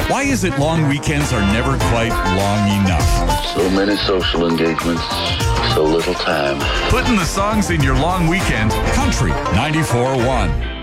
Why is it long weekends are never quite long enough? So many social engagements, so little time. Putting the songs in your long weekend, Country 94.1.